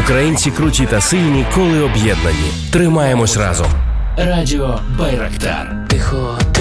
Українці круті та сильні, коли об'єднані. Тримаємось разом. Радіо Байрактар. Тихо.